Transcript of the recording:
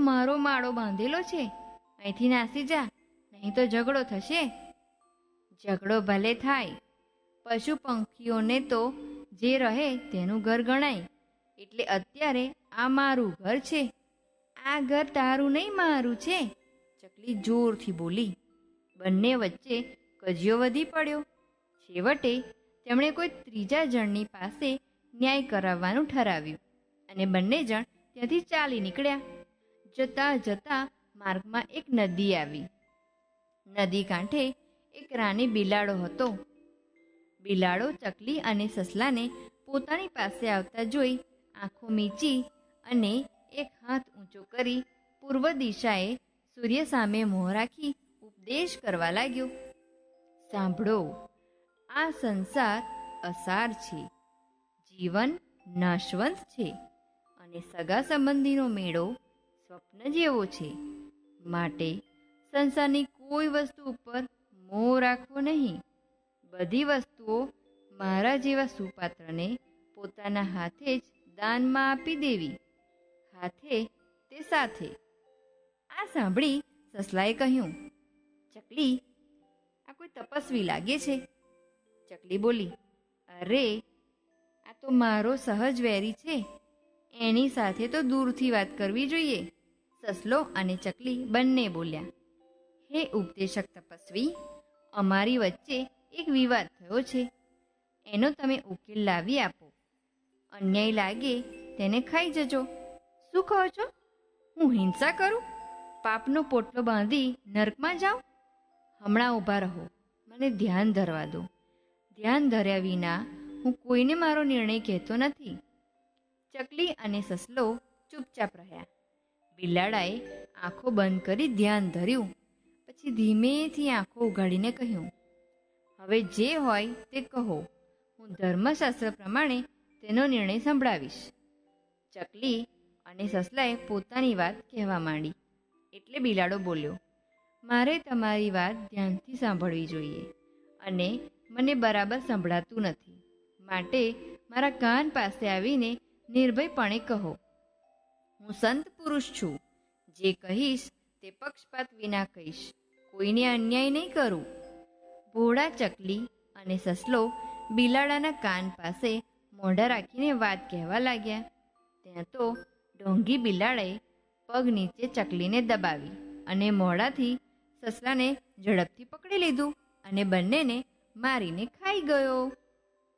મારો માળો બાંધેલો છે, અહીંથી નાસી જા, નહીં તો ઝઘડો થશે. ઝઘડો ભલે થાય, પશુ પંખીઓને તો જે રહે તેનું ઘર ગણાય. એટલે અત્યારે આ મારું ઘર છે, આ ઘર તારું નહીં મારું છે, ચકલી જોરથી બોલી. બંને વચ્ચે કજિયો વધી પડ્યો. છેવટે તેમણે કોઈ ત્રીજા જણની પાસે ન્યાય કરાવવાનું ઠરાવ્યું અને બંને જણ ત્યાંથી ચાલી નીકળ્યા. જતાં જતાં માર્ગમાં એક નદી આવી. નદી કાંઠે એક રાની બિલાડો હતો. બિલાડો ચકલી અને સસલાને પોતાની પાસે આવતા જોઈ આંખો મીચી અને એક હાથ ઊંચો કરી પૂર્વ દિશાએ સૂર્ય સામે મોં રાખી ઉપદેશ કરવા લાગ્યો. સાંભળો, આ સંસાર અસાર છે, જીવન નાશવંત છે અને સગા સંબંધીનો મેળો સ્વપ્ન જેવો છે. માટે સંસારની કોઈ વસ્તુ ઉપર મોહ રાખવો નહીં. બધી વસ્તુઓ મારા જેવા સુપાત્રને પોતાના હાથે જ દાનમાં આપી દેવી, હાથે તે સાથે. આ સાંભળી સસલાએ કહ્યું, ચકલી, આ કોઈ તપસ્વી લાગે છે. ચકલી બોલી, અરે, આ તો મારો સહજ વેરી છે, એની સાથે તો દૂરથી વાત કરવી જોઈએ. સસલો અને ચકલી બંને બોલ્યા, હે ઉપદેશક તપસ્વી, અમારી વચ્ચે એક વિવાદ થયો છે, એનો તમે ઉકેલ લાવી આપો. અન્યાય લાગે તેને ખાઈ જજો. શું કહો છો? હું હિંસા કરું? પાપનો પોટલો બાંધી નર્કમાં જાઉં? હમણાં ઊભા રહો, મને ધ્યાન ધરવા દો. ધ્યાન ધર્યા વિના હું કોઈને મારો નિર્ણય કહેતો નથી. ચકલી અને સસલો ચૂપચાપ રહ્યા. બિલાડાએ આંખો બંધ કરી ધ્યાન ધર્યું. પછી ધીમેથી આંખો ઉઘાડીને કહ્યું, હવે જે હોય તે કહો, હું ધર્મશાસ્ત્ર પ્રમાણે તેનો નિર્ણય સંભળાવીશ. ચકલી અને સસલાએ પોતાની વાત કહેવા માંડી. એટલે બિલાડો બોલ્યો, મારે તમારી વાત ધ્યાનથી સાંભળવી જોઈએ અને મને બરાબર સંભળાતું નથી, માટે મારા કાન પાસે આવીને નિર્ભયપણે કહો. હું સંત પુરુષ છું, જે કહીશ તે પક્ષપાત વિના કહીશ, કોઈને અન્યાય નહીં કરું. ભોળા ચકલી અને સસલો બિલાડાના કાન પાસે મોઢા રાખીને વાત કહેવા લાગ્યા. ત્યાં તો ઢોંગી બિલાડાએ પગ નીચે ચકલીને દબાવી અને મોઢાથી સસલાને ઝડપથી પકડી લીધું અને બંનેને મારીને ખાઈ ગયો.